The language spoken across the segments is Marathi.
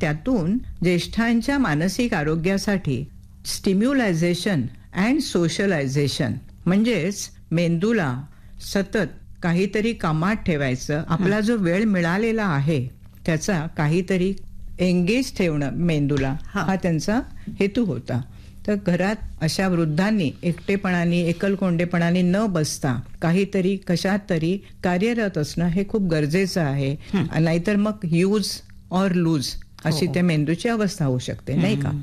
त्यातून ज्येष्ठांच्या मानसिक आरोग्यासाठी स्टिम्युलायझेशन अँड सोशलायझेशन म्हणजेच मेंदूला सतत काहीतरी कामात ठेवायचं, आपला जो वेळ मिळालेला आहे त्याचा काहीतरी एंगेज ठेवणं मेंदूला, हा त्यांचा हेतू होता. तर घरात अशा वृद्धांनी एकटेपणाने एकलकोंडेपणाने न बसता काहीतरी कशात तरी कार्यरत असणं हे खूप गरजेचं आहे. नाहीतर मग यूज ऑर लूज अशी त्या मेंदूची अवस्था होऊ शकते, नाही का?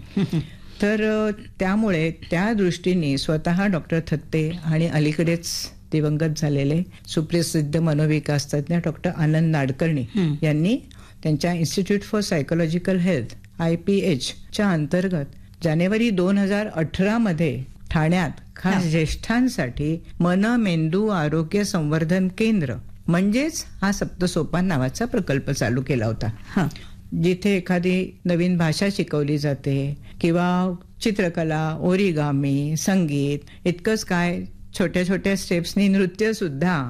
तर त्यामुळे त्या दृष्टीने स्वतः डॉक्टर थत्ते आणि अलीकडेच दिवंगत झालेले सुप्रसिद्ध मनोविकास तज्ञ डॉक्टर आनंद नाडकर्णी यांनी त्यांच्या institute for psychological health IPH च्या अंतर्गत जानेवारी 2018 मध्ये ठाण्यात खास ज्येष्ठांसाठी मन मेंदू आरोग्य संवर्धन केंद्र म्हणजेच हा सप्तसोपान नावाचा प्रकल्प चालू केला होता. जिथे एखादी नवीन भाषा शिकवली जाते किंवा चित्रकला, ओरिगामी, संगीत, इतकंच काय छोट्या छोट्या स्टेप्सनी नृत्य सुद्धा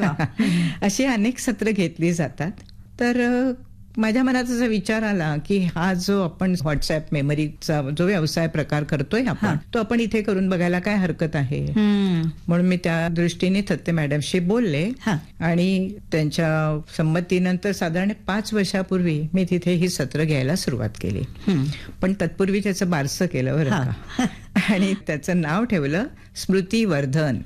अशी अनेक सत्र घेतली जातात. तर माझ्या मनात असा विचार आला की हा जो आपण व्हॉट्सअप मेमरीचा जो व्यवसाय प्रकार करतोय आपण, तो आपण इथे करून बघायला काय हरकत आहे. म्हणून मी त्या दृष्टीने थत्ते मॅडमशी बोलले आणि त्यांच्या संमतीनंतर साधारण 5 वर्षापूर्वी मी तिथे ही सत्र घ्यायला सुरुवात केली. पण तत्पूर्वी त्याचं बारसं केलं बरं का, आणि त्याचं नाव ठेवलं स्मृतिवर्धन.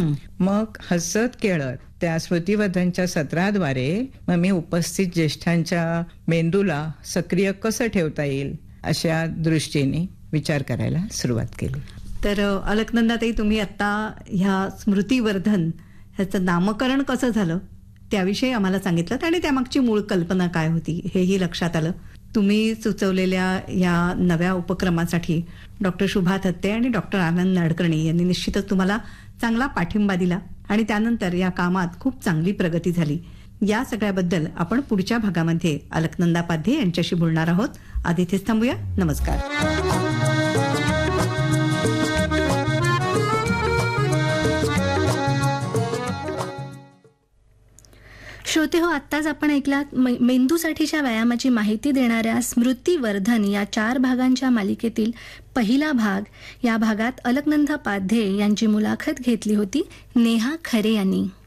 मग हसत खेळत त्या स्मृतिवर्धनच्या सत्राद्वारे मग मी उपस्थित ज्येष्ठांच्या मेंदूला सक्रिय कसं ठेवता येईल अशा दृष्टीने विचार करायला सुरुवात केली. तर अलकनंदाताई, तुम्ही आता ह्या स्मृतिवर्धन ह्याचं नामकरण कसं झालं त्याविषयी आम्हाला सांगितलं आणि त्यामागची मूळ कल्पना काय होती हेही लक्षात आलं. तुम्ही सुचवलेल्या या नव्या उपक्रमासाठी डॉक्टर शुभा थत्ते आणि डॉक्टर आनंद नाडकर्णी यांनी निश्चितच तुम्हाला चांगला पाठिंबा दिला आणि त्यानंतर या कामात खूप चांगली प्रगती झाली. या सगळ्याबद्दल आपण पुढच्या भागामध्ये अलकनंदा पाध्ये यांच्याशी बोलणार आहोत. आधी इथेच थांबूया. नमस्कार. श्रोते हो, आत्ताच आपण ऐकलात मेंदूसाठीच्या व्यायामाची माहिती देणाऱ्या स्मृतिवर्धन या 4 भागांच्या मालिकेतील पहिला भाग. या भागात अलकनंदा पाध्ये यांची मुलाखत घेतली होती नेहा खरे यांनी.